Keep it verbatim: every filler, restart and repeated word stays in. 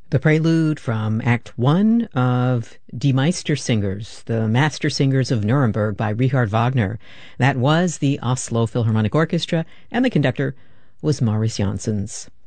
The prelude from Act One of Die Meistersingers, the Master Singers of Nuremberg by Richard Wagner. That was the Oslo Philharmonic Orchestra, and the conductor was Maurice Janssens.